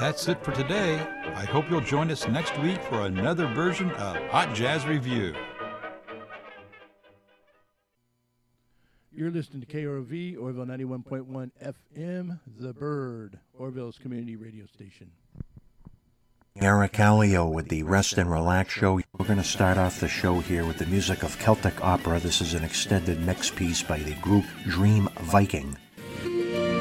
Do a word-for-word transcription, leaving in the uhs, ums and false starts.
That's it for today. I hope you'll join us next week for another version of Hot Jazz Review. You're listening to K R O V, Orville ninety-one point one F M, The Bird, Orville's community radio station. Eric Alio with the Rest and Relax Show. We're going to start off the show here with the music of Celtic opera. This is an extended mix piece by the group Dream Viking.